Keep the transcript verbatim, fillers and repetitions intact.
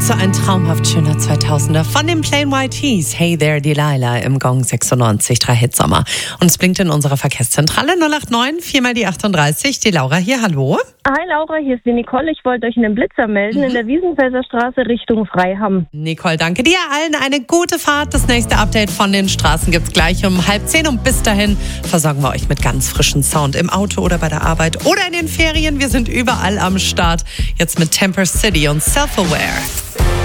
So ein traumhaft schöner zweitausender von den Plain White T's. Hey there, Delilah im Gong sechsundneunzig, drei Hit Sommer. Und es blinkt in unserer Verkehrszentrale null acht neun, vier mal die achtunddreißig. Die Laura hier, hallo. Hi Laura, hier ist die Nicole. Ich wollte euch einen Blitzer melden mhm. in der Wiesenfelser Straße Richtung Freiham. Nicole, danke dir allen. Eine gute Fahrt. Das nächste Update von den Straßen gibt's gleich um halb zehn. Und bis dahin versorgen wir euch mit ganz frischem Sound im Auto oder bei der Arbeit oder in den Ferien. Wir sind überall am Start. Jetzt mit Temper City und Self-Aware.